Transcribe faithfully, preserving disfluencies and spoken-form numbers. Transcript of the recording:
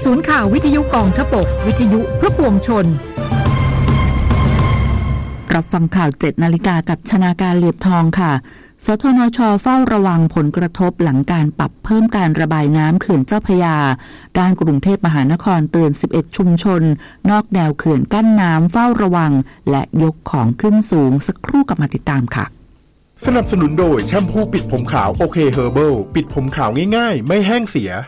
ศูนย์ข่าววิทยุกองทพบกวิทยุเพื่อปวงชนรับฟังข่าวเจ็ดนาฬิกากับชนาการเหลียบทองค่ะสทนช.เฝ้าระวังผลกระทบหลังการปรับเพิ่มการระบายน้ำเขื่อนเจ้าพระยาด้านกรุงเทพมหานครเตือนสิบเอ็ดชุมชนนอกแนวเขื่อนกั้นน้ำเฝ้าระวังและยกของขึ้นสูงสักครู่กลับมาติดตามค่ะสนับสนุนโดยแชมพูปิดผมขาวโอเคเฮอร์เบิลปิดผมขาวง่ายๆไม่แห้งเสีย